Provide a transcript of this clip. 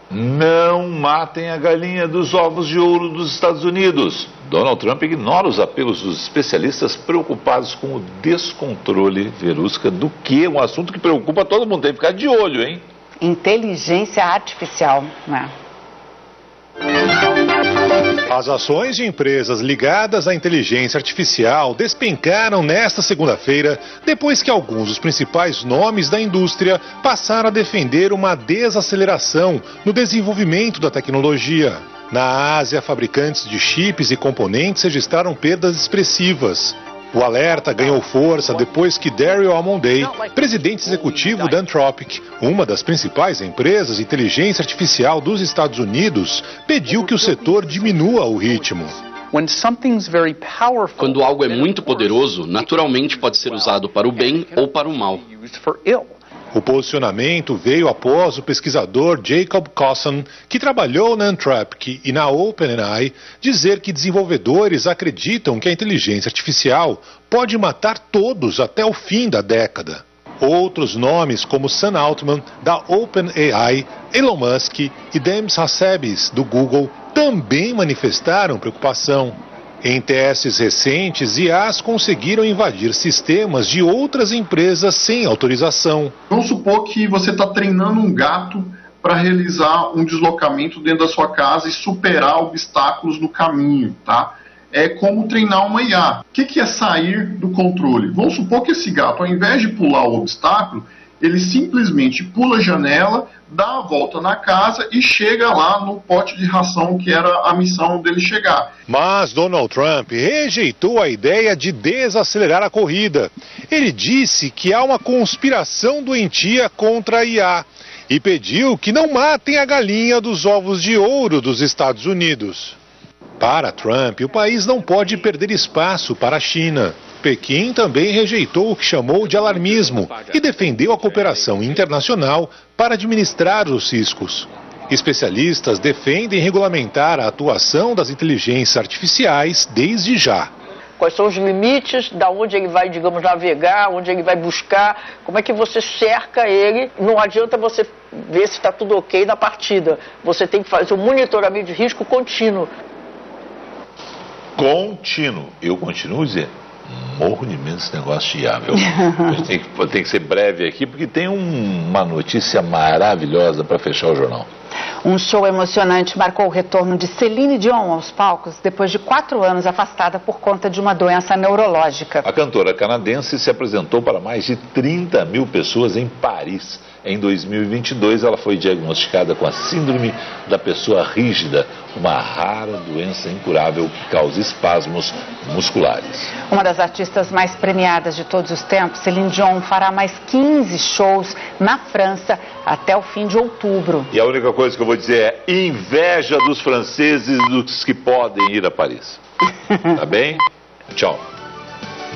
Não matem a galinha dos ovos de ouro dos Estados Unidos. Donald Trump ignora os apelos dos especialistas preocupados com o descontrole, Verusca, do que um assunto que preocupa todo mundo. Tem que ficar de olho, hein? Inteligência artificial, né? As ações de empresas ligadas à inteligência artificial despencaram nesta segunda-feira, depois que alguns dos principais nomes da indústria passaram a defender uma desaceleração no desenvolvimento da tecnologia. Na Ásia, fabricantes de chips e componentes registraram perdas expressivas. O alerta ganhou força depois que Daryl Amodei, presidente executivo da Anthropic, uma das principais empresas de inteligência artificial dos Estados Unidos, pediu que o setor diminua o ritmo. Quando algo é muito poderoso, naturalmente pode ser usado para o bem ou para o mal. O posicionamento veio após o pesquisador Jacob Cosson, que trabalhou na Anthropic e na OpenAI, dizer que desenvolvedores acreditam que a inteligência artificial pode matar todos até o fim da década. Outros nomes como Sam Altman, da OpenAI, Elon Musk e Demis Hassabis, do Google, também manifestaram preocupação. Em testes recentes, IAs conseguiram invadir sistemas de outras empresas sem autorização. Vamos supor que você está treinando um gato para realizar um deslocamento dentro da sua casa e superar obstáculos no caminho, tá? É como treinar uma IA. O que é sair do controle? Vamos supor que esse gato, ao invés de pular o obstáculo, ele simplesmente pula a janela, dá a volta na casa e chega lá no pote de ração que era a missão dele chegar. Mas Donald Trump rejeitou a ideia de desacelerar a corrida. Ele disse que há uma conspiração doentia contra a IA e pediu que não matem a galinha dos ovos de ouro dos Estados Unidos. Para Trump, o país não pode perder espaço para a China. Pequim também rejeitou o que chamou de alarmismo e defendeu a cooperação internacional para administrar os riscos. Especialistas defendem regulamentar a atuação das inteligências artificiais desde já. Quais são os limites, da onde ele vai, digamos, navegar, onde ele vai buscar, como é que você cerca ele. Não adianta você ver se está tudo ok na partida. Você tem que fazer um monitoramento de risco contínuo. Contínuo. Eu continuo dizendo. Morro de medo desse negócio de IA, viu? Tem que ser breve aqui, porque tem uma notícia maravilhosa para fechar o jornal. Um show emocionante marcou o retorno de Celine Dion aos palcos depois de 4 anos afastada por conta de uma doença neurológica. A cantora canadense se apresentou para mais de 30 mil pessoas em Paris. Em 2022, ela foi diagnosticada com a síndrome da pessoa rígida, uma rara doença incurável que causa espasmos musculares. Uma das artistas mais premiadas de todos os tempos, Celine Dion, fará mais 15 shows na França até o fim de outubro. E a única coisa que eu vou dizer é inveja dos franceses dos que podem ir a Paris. Tá bem? Tchau.